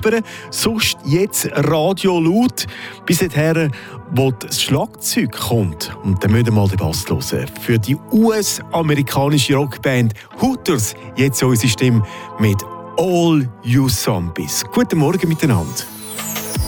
knabbern, sonst jetzt Radio laut. Bis dahin, wo das Schlagzeug kommt. Und dann müssen wir mal den Bass hören. Für die US-amerikanische Rockband Hooters jetzt unsere Stimme mit All You Zombies. Guten Morgen miteinander.